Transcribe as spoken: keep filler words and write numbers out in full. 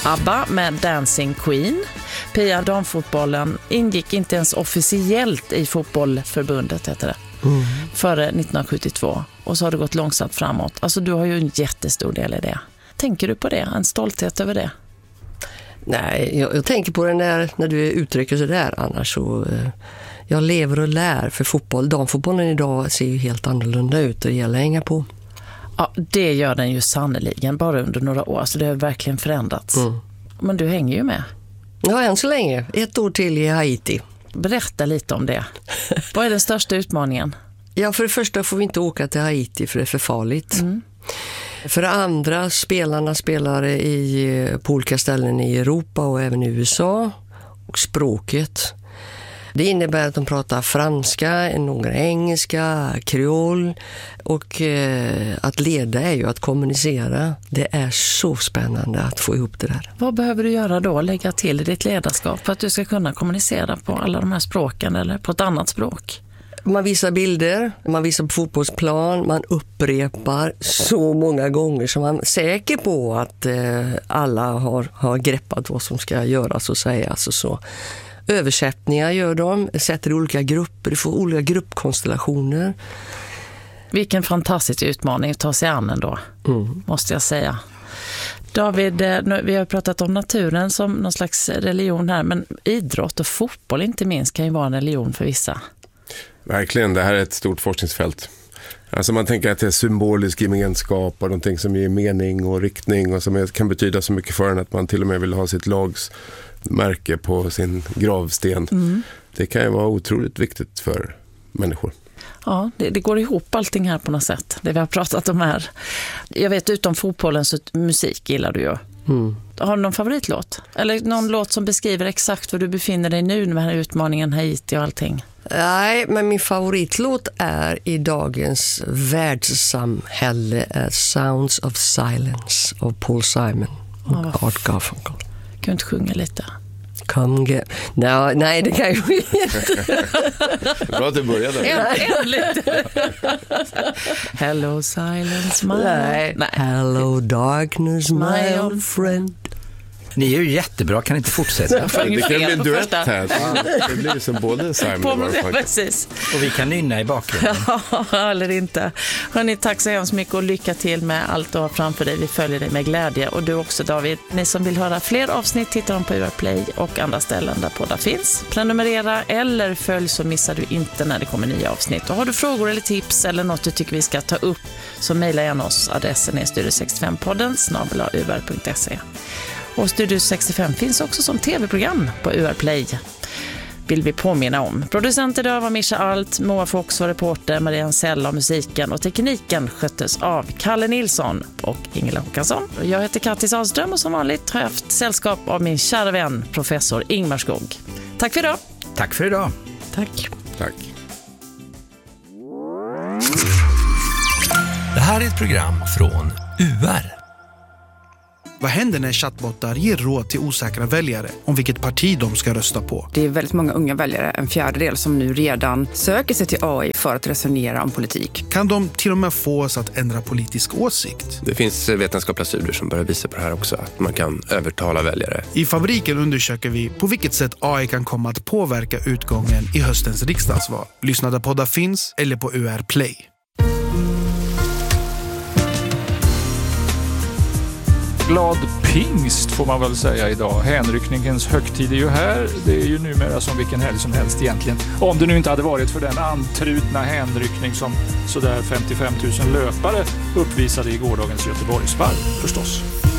ABBA med Dancing Queen. P R damfotbollen ingick inte ens officiellt i fotbollförbundet, heter det, mm. före nittonhundrasjuttiotvå. Och så har det gått långsamt framåt. Alltså du har ju en jättestor del i det. Tänker du på det? En stolthet över det? Nej, jag, jag tänker på det när, när du uttrycker sig där. Annars så... Eh, jag lever och lär för fotboll. Damfotbollen idag ser ju helt annorlunda ut och det gäller att hänga på. Ja, det gör den ju sannoliken bara under några år. Så det har verkligen förändrats. Mm. Men du hänger ju med. Ja, än så länge. Ett år till i Haiti. Berätta lite om det. Vad är den största utmaningen? Ja, för det första får vi inte åka till Haiti för det är för farligt. Mm. För det andra, spelarna spelar i, på olika ställen i Europa och även i U S A. Och språket. Det innebär att de pratar franska, några engelska, kreol. Och eh, att leda är ju att kommunicera. Det är så spännande att få ihop det där. Vad behöver du göra då? Lägga till i ditt ledarskap för att du ska kunna kommunicera på alla de här språken eller på ett annat språk? Man visar bilder, man visar på fotbollsplan, man upprepar så många gånger som man är säker på att eh, alla har, har greppat vad som ska göras och sägas och så. Översättningar gör de, sätter i olika grupper, du får olika gruppkonstellationer. Vilken fantastisk utmaning att ta sig an ändå, mm. måste jag säga. David, vi har pratat om naturen som någon slags religion här, men idrott och fotboll inte minst kan ju vara en religion för vissa. Verkligen, det här är ett stort forskningsfält. Alltså man tänker att det är symbolisk gemenskap och någonting som ger mening och riktning och som kan betyda så mycket för en att man till och med vill ha sitt lags märke på sin gravsten. Mm. Det kan ju vara otroligt viktigt för människor. Ja, det, det går ihop allting här på något sätt. Det vi har pratat om här. Jag vet, utom fotbollen så musik gillar du ju. Mm. Har du någon favoritlåt? Eller någon låt som beskriver exakt var du befinner dig nu med den här utmaningen Haiti och allting? Nej, men min favoritlåt är i dagens världssamhälle är Sounds of Silence av Paul Simon och oh, Art Garfunkel. Kan du inte sjunga lite? Come get... No, nej, det kan jag inte. Bra att du började. En, en lite. Hello silence, my... Nej. nej. Hello darkness, my old friend. Ni är ju jättebra, kan inte fortsätta. Det kan bli en duett här. Det blir som både Simon och Garfunkel. Precis. Och vi kan nynna i bakgrunden. Ja, eller inte. Hörrni, tack så hemskt mycket och lycka till med allt du har framför dig. Vi följer dig med glädje. Och du också, David. Ni som vill höra fler avsnitt, titta dem på U R Play och andra ställen där poddar finns. Prenumerera eller följ så missar du inte när det kommer nya avsnitt. Och har du frågor eller tips eller något du tycker vi ska ta upp så mejla gärna oss. Adressen är studio sextiofem podden snabel-a u r punkt se. Och Studio sextiofem finns också som tv-program på U R Play. Vill vi påminna om. Producent idag var Mischa Alt, Moa Fox var reporter, Marianne Sell av musiken och tekniken sköttes av Kalle Nilsson och Ingela Håkansson. Jag heter Kattis Ahlström och som vanligt har jag haft sällskap av min kära vän, professor Ingmar Skog. Tack för idag. Tack för idag. Tack. Tack. Det här är ett program från U R. Vad händer när chattbottar ger råd till osäkra väljare om vilket parti de ska rösta på? Det är väldigt många unga väljare, en fjärdedel, som nu redan söker sig till A I för att resonera om politik. Kan de till och med få oss att ändra politisk åsikt? Det finns vetenskapliga studier som börjar visa på det här också, att man kan övertala väljare. I Fabriken undersöker vi på vilket sätt A I kan komma att påverka utgången i höstens riksdagsval. Lyssna där poddar finns eller på U R Play. Glad pingst får man väl säga idag. Hänryckningens högtid är ju här. Det är ju numera som vilken helg som helst egentligen. Om det nu inte hade varit för den antrutna hänryckning som sådär femtiofem tusen löpare uppvisade i gårdagens Göteborgsvarv förstås.